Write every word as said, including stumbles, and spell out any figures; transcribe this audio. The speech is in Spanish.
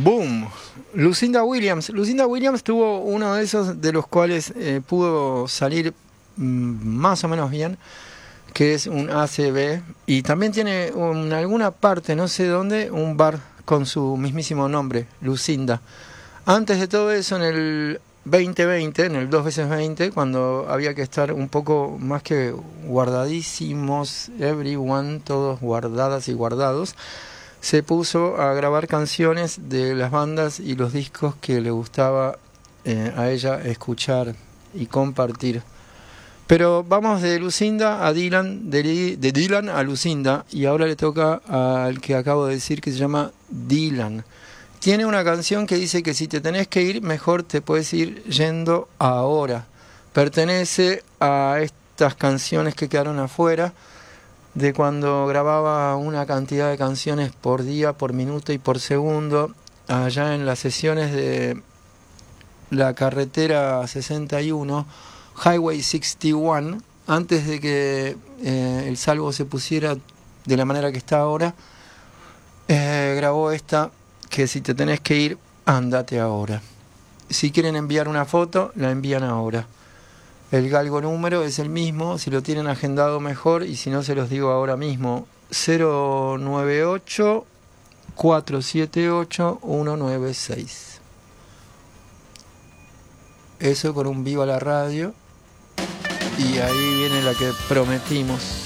Boom. Lucinda Williams. Lucinda Williams tuvo uno de esos de los cuales eh, pudo salir mm, más o menos bien, que es un A C B, y también tiene en alguna parte, no sé dónde, un bar con su mismísimo nombre, Lucinda. Antes de todo eso, en el veinte veinte, en el dos veces veinte, cuando había que estar un poco más que guardadísimos, everyone, todos guardadas y guardados, se puso a grabar canciones de las bandas y los discos que le gustaba eh, a ella escuchar y compartir. Pero vamos de Lucinda a Dylan, de, de Dylan a Lucinda, y ahora le toca al que acabo de decir, que se llama Dylan. Tiene una canción que dice que si te tenés que ir, mejor te puedes ir yendo ahora. Pertenece a estas canciones que quedaron afuera, de cuando grababa una cantidad de canciones por día, por minuto y por segundo, allá en las sesiones de la carretera sesenta y uno, Highway sesenta y uno, antes de que eh, el salvo se pusiera de la manera que está ahora. Eh, grabó esta, que si te tenés que ir, andate ahora. Si quieren enviar una foto, la envían ahora. El galgo número es el mismo, si lo tienen agendado mejor, y si no se los digo ahora mismo, cero nueve ocho, cuatro siete ocho, uno nueve seis. Eso con un viva la radio, y ahí viene la que prometimos.